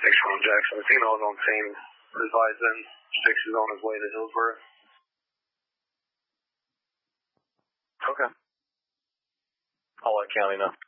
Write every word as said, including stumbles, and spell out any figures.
six one Jackson. Female's on scene. Advised then. Six is on his way to Hillsborough. Okay. I'll let County know.